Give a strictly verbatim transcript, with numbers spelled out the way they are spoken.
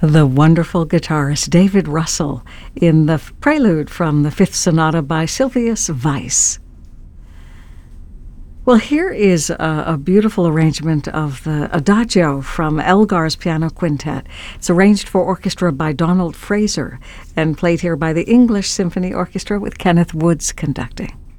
The wonderful guitarist David Russell in the prelude from the Fifth Sonata by Sylvius Weiss. Well, here is a, a beautiful arrangement of the Adagio from Elgar's Piano Quintet. It's arranged for orchestra by Donald Fraser and played here by the English Symphony Orchestra with Kenneth Woods conducting.